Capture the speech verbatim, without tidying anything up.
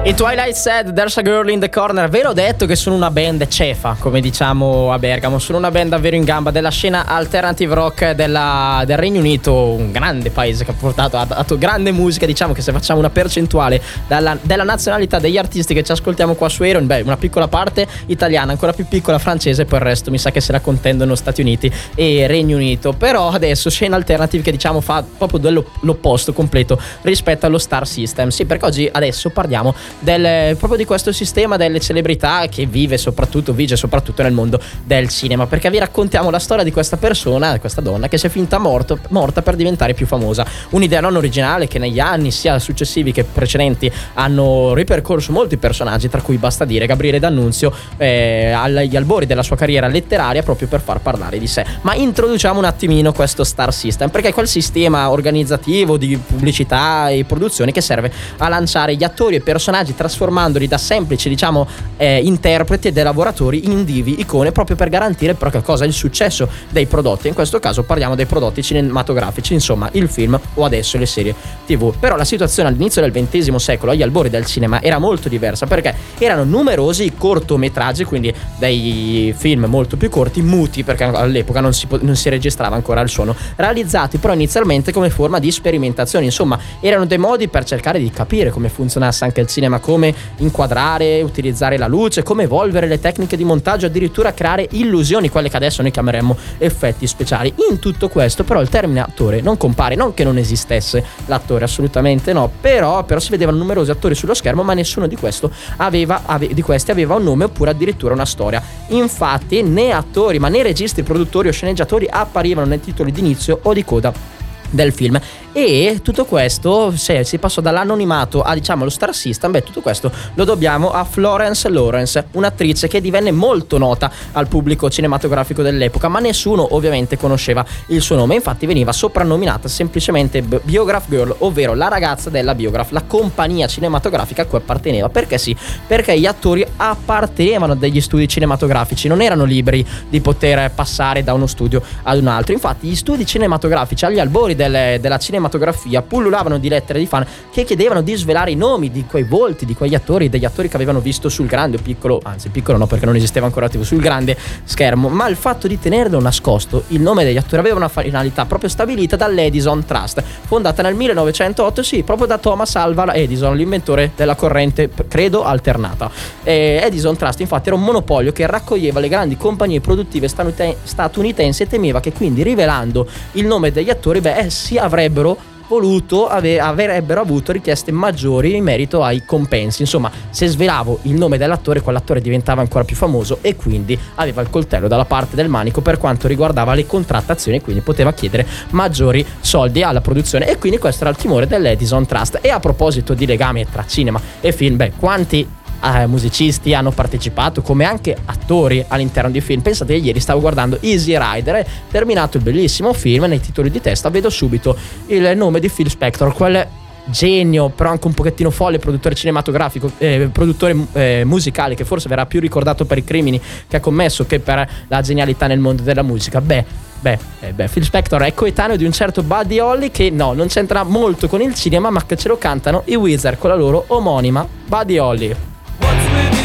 I Twilight said there's a girl in the corner. Ve l'ho detto che sono una band cefa, come diciamo a Bergamo. Sono una band davvero in gamba della scena alternative rock della, del Regno Unito, un grande paese che ha portato a, a grande musica. Diciamo che se facciamo una percentuale dalla, della nazionalità degli artisti che ci ascoltiamo qua su Aeron, beh, una piccola parte italiana, ancora più piccola francese, poi il resto mi sa che se la contendono Stati Uniti e Regno Unito. Però adesso scena alternative che diciamo fa proprio dello, l'opposto completo rispetto allo Star System. Sì, perché oggi adesso parliamo Del, proprio di questo sistema delle celebrità che vive soprattutto, vige soprattutto nel mondo del cinema, perché vi raccontiamo la storia di questa persona, questa donna che si è finta morto, morta per diventare più famosa. Un'idea non originale che negli anni sia successivi che precedenti hanno ripercorso molti personaggi, tra cui basta dire Gabriele D'Annunzio eh, agli albori della sua carriera letteraria, proprio per far parlare di sé. Ma introduciamo un attimino questo Star System, perché è quel sistema organizzativo di pubblicità e produzioni che serve a lanciare gli attori e personaggi, trasformandoli da semplici, diciamo, eh, interpreti e dei lavoratori in divi, icone, proprio per garantire però che cosa? Il successo dei prodotti. In questo caso parliamo dei prodotti cinematografici, insomma il film o adesso le serie tv. Però la situazione all'inizio del ventesimo secolo, agli albori del cinema, era molto diversa, perché erano numerosi i cortometraggi, quindi dei film molto più corti, muti, perché all'epoca non si, non si registrava ancora il suono, realizzati però inizialmente come forma di sperimentazione. Insomma, erano dei modi per cercare di capire come funzionasse anche il cinema, come inquadrare, utilizzare la luce, come evolvere le tecniche di montaggio, addirittura creare illusioni, quelle che adesso noi chiameremmo effetti speciali. In tutto questo però il termine attore non compare, non che non esistesse l'attore, assolutamente no, però, però si vedevano numerosi attori sullo schermo, ma nessuno di, questo aveva, ave, di questi aveva un nome oppure addirittura una storia. Infatti né attori ma né registi, produttori o sceneggiatori apparivano nei titoli di inizio o di coda del film. E tutto questo, se si passò dall'anonimato a, diciamo, lo Star System, beh, tutto questo lo dobbiamo a Florence Lawrence, un'attrice che divenne molto nota al pubblico cinematografico dell'epoca, ma nessuno ovviamente conosceva il suo nome. Infatti veniva soprannominata semplicemente Biograph Girl, ovvero la ragazza della Biograph, la compagnia cinematografica a cui apparteneva. Perché sì? Perché gli attori appartenevano a degli studi cinematografici, non erano liberi di poter passare da uno studio ad un altro. Infatti gli studi cinematografici agli albori delle, della cinematografia pullulavano di lettere di fan che chiedevano di svelare i nomi di quei volti, di quegli attori, degli attori che avevano visto sul grande o piccolo, anzi piccolo no, perché non esisteva ancora attivo, sul grande schermo. Ma il fatto di tenerlo nascosto il nome degli attori aveva una finalità proprio stabilita dall'Edison Trust, fondata nel millenovecentootto, sì, proprio da Thomas Alva Edison, l'inventore della corrente, credo, alternata. E Edison Trust infatti era un monopolio che raccoglieva le grandi compagnie produttive statunitensi e temeva che quindi rivelando il nome degli attori, beh, essi avrebbero voluto ave, avrebbero avuto richieste maggiori in merito ai compensi. Insomma, se svelavo il nome dell'attore, quell'attore diventava ancora più famoso e quindi aveva il coltello dalla parte del manico per quanto riguardava le contrattazioni, quindi poteva chiedere maggiori soldi alla produzione. E quindi questo era il timore dell'Edison Trust. E a proposito di legame tra cinema e film, beh, quanti Eh, musicisti hanno partecipato come anche attori all'interno di film. Pensate che ieri stavo guardando Easy Rider e terminato il bellissimo film, nei titoli di testa vedo subito il nome di Phil Spector, quel genio però anche un pochettino folle, produttore cinematografico, eh, produttore eh, musicale, che forse verrà più ricordato per i crimini che ha commesso che per la genialità nel mondo della musica. Beh Beh, eh beh, Phil Spector è coetaneo di un certo Buddy Holly, che no, non c'entra molto con il cinema, ma che ce lo cantano i Weezer con la loro omonima Buddy Holly. What's with you?